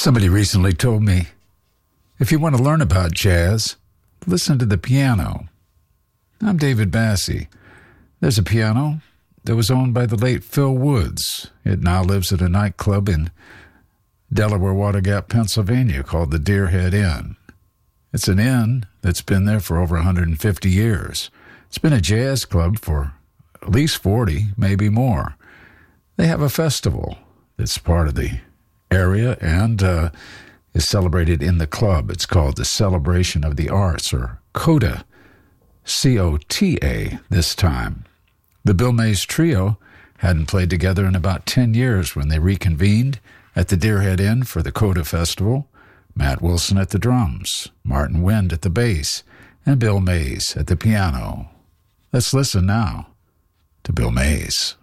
Somebody recently told me, if you want to learn about jazz, listen to the piano. I'm David Bassey. There's a piano that was owned by the late Phil Woods. It now lives at a nightclub in Delaware Water Gap, Pennsylvania called the Deerhead Inn. It's an inn that's been there for over 150 years. It's been a jazz club for at least 40, maybe more. They have a festival that's part of the area and is celebrated in the club. It's called the Celebration of the Arts, or COTA, C-O-T-A this time. The Bill Mays Trio hadn't played together in about 10 years when they reconvened at the Deerhead Inn for the COTA Festival. Matt Wilson at the drums, Martin Wind at the bass, and Bill Mays at the piano. Let's listen now to Bill Mays.